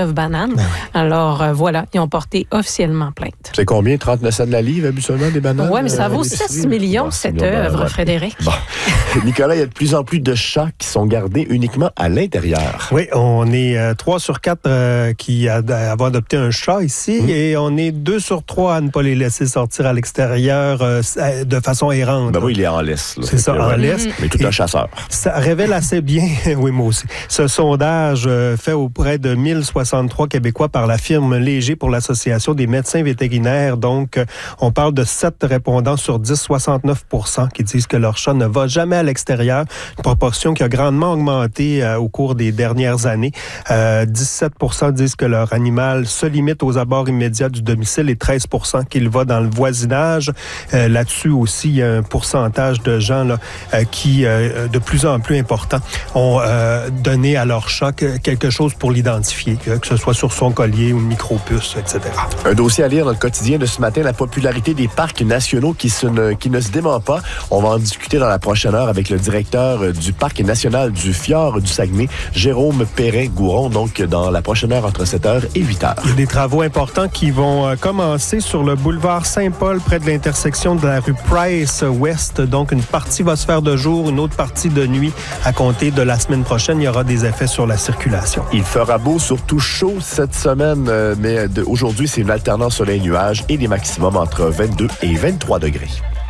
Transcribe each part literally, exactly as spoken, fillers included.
preuve banane. Ben oui. Alors, euh, voilà, ils ont porté officiellement plainte. C'est combien? trente-neuf cents de la livre, habituellement, des bananes? Oui, mais ça euh, vaut l'épicerie? six millions, Bon, cette six millions, œuvre, ouais. Frédéric. Bon. Nicolas, il y a de plus en plus de chats qui sont gardés uniquement à l'intérieur. Oui, on est euh, trois sur quatre euh, qui a, avons adopté un chat ici mmh. et on est deux sur trois à ne pas les laisser sortir à l'extérieur euh, de façon errante. Ben oui, il est en laisse. Là. C'est ça, en ouais. laisse. Mais tout un chasseur. Ça révèle assez bien, oui, moi aussi, ce sondage euh, fait auprès de mille soixante-trois Québécois par la firme Léger pour l'Association des médecins vétérinaires. Donc, euh, on parle de sept répondants sur dix, soixante-neuf pour cent qui disent que leur chat ne va jamais à l'extérieur. Une proportion qui a grandement augmenté euh, au cours des dernières années. Euh, dix-sept pour cent disent que leur animal se limite aux abords immédiats du domicile et treize pour cent qu'il va dans le voisinage. Euh, là-dessus aussi, il y a un pourcentage de gens là, euh, qui, euh, de plus en plus important, ont euh, donné à leur chat quelque chose pour l'identifier, que ce soit sur son collier ou une micropuce, et cetera. Un dossier à lire dans le quotidien de ce matin, la popularité des parcs nationaux qui, se ne, qui ne se dément pas. On va en discuter dans la prochaine heure avec le directeur du Parc national du Fjord du Saguenay, Jérôme Perrin-Gouron, donc dans la prochaine heure entre sept heures et huit heures. Il y a des travaux importants qui vont euh, commencer sur le boulevard Saint-Paul, près de l'intersection de la rue Price-Ouest. Donc, une partie va se faire de jour, une autre partie de nuit. À compter de la semaine prochaine, il y aura des effets sur la circulation. Il fera beau, surtout chaud cette semaine, euh, mais de, aujourd'hui, c'est une alternance soleil-nuage et des maximums entre vingt-deux et vingt-trois degrés.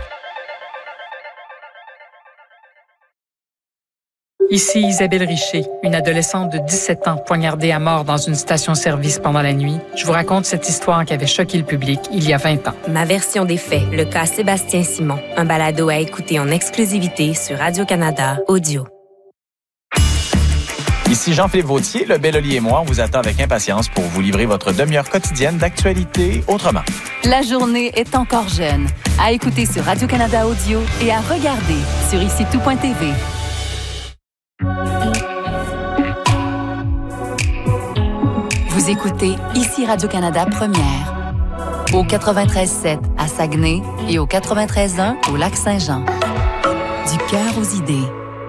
Ici Isabelle Richer, une adolescente de dix-sept ans poignardée à mort dans une station-service pendant la nuit. Je vous raconte cette histoire qui avait choqué le public il y a vingt ans. Ma version des faits, le cas Sébastien Simon. Un balado à écouter en exclusivité sur Radio-Canada Audio. Ici Jean-Philippe Vautier, le Belloli et moi, on vous attend avec impatience pour vous livrer votre demi-heure quotidienne d'actualité autrement. La journée est encore jeune. À écouter sur Radio-Canada Audio et à regarder sur ici tout point t v. Vous écoutez ici Radio-Canada Première. Au quatre-vingt-treize sept à Saguenay et au quatre-vingt-treize un au Lac-Saint-Jean. Du cœur aux idées.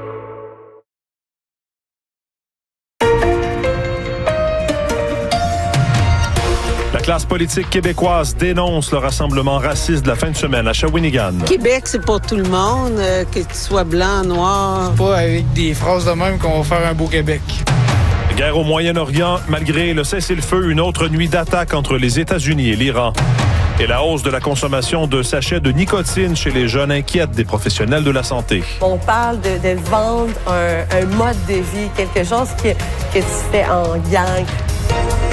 La classe politique québécoise dénonce le rassemblement raciste de la fin de semaine à Shawinigan. Québec, c'est pour tout le monde, euh, que tu sois blanc, noir. Pas avec des phrases de même qu'on va faire un beau Québec. Guerre au Moyen-Orient, malgré le cessez-le-feu, une autre nuit d'attaque entre les États-Unis et l'Iran. Et la hausse de la consommation de sachets de nicotine chez les jeunes inquiète des professionnels de la santé. On parle de, de vendre un, un mode de vie, quelque chose que, que tu fais en gang.